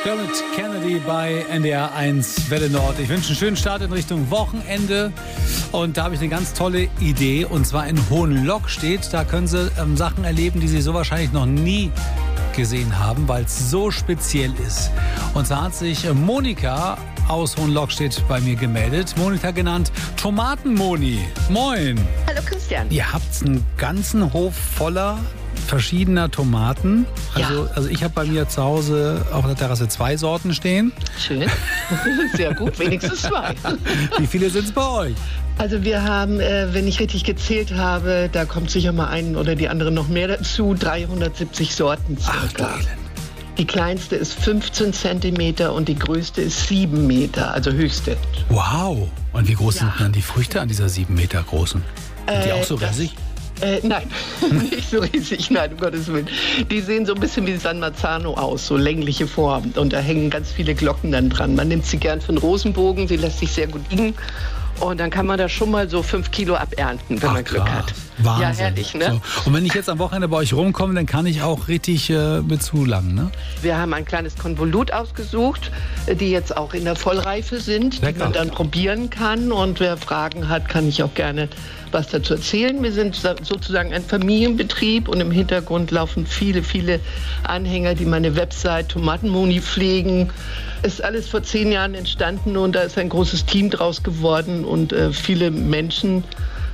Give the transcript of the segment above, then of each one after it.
Dermot Kennedy bei NDR 1 Welle Nord. Ich wünsche einen schönen Start in Richtung Wochenende. Und da habe ich eine ganz tolle Idee. Und zwar in Hohenlockstedt. Da können Sie Sachen erleben, die Sie so wahrscheinlich noch nie gesehen haben, weil es so speziell ist. Und zwar hat sich Monika aus Hohenlockstedt bei mir gemeldet. Monika genannt Tomatenmoni. Moin. Hallo Christian. Ihr habt einen ganzen Hof voller verschiedener Tomaten. Also ich habe bei mir zu Hause auf der Terrasse 2 Sorten stehen. Schön. Sehr gut, wenigstens 2. Wie viele sind es bei euch? Also wir haben, wenn ich richtig gezählt habe, da kommt sicher mal ein oder die andere noch mehr dazu, 370 Sorten circa. Ach du Elend. Die kleinste ist 15 Zentimeter und die größte ist 7 Meter, also höchste. Wow. Und wie groß sind dann die Früchte an dieser 7 Meter großen? Sind die auch so riesig? Nein, nicht so riesig, nein, um Gottes Willen. Die sehen so ein bisschen wie San Marzano aus, so längliche Form. Und da hängen ganz viele Glocken dann dran. Man nimmt sie gern für den Rosenbogen, sie lässt sich sehr gut liegen. Und dann kann man da schon mal so 5 Kilo abernten, wenn man Glück hat. Wahnsinn. Ja, herrlich, ne? So. Und wenn ich jetzt am Wochenende bei euch rumkomme, dann kann ich auch richtig mit zulangen, ne? Wir haben ein kleines Konvolut ausgesucht, die jetzt auch in der Vollreife sind, Lecker. die man dann probieren kann. Und wer Fragen hat, kann ich auch gerne was dazu erzählen. Wir sind sozusagen ein Familienbetrieb und im Hintergrund laufen viele, viele Anhänger, die meine Website Tomatenmoni pflegen. Ist alles vor 10 Jahren entstanden und da ist ein großes Team draus geworden und viele Menschen,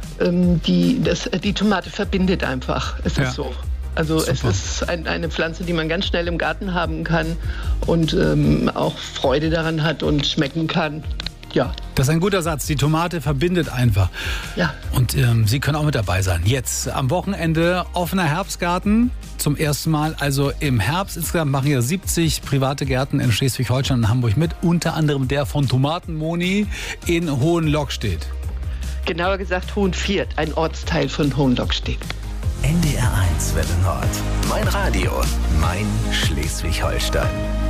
die Tomate verbindet einfach. Es ist so. Also super. Es ist eine Pflanze, die man ganz schnell im Garten haben kann und auch Freude daran hat und schmecken kann. Ja. Das ist ein guter Satz. Die Tomate verbindet einfach. Ja. Und Sie können auch mit dabei sein. Jetzt am Wochenende offener Herbstgarten zum ersten Mal. Also im Herbst insgesamt machen hier 70 private Gärten in Schleswig-Holstein und Hamburg mit. Unter anderem der von Tomatenmoni in Hohenlockstedt. Genauer gesagt Hohenviert, ein Ortsteil von Hohenlockstedt. NDR 1 Welle Nord. Mein Radio, mein Schleswig-Holstein.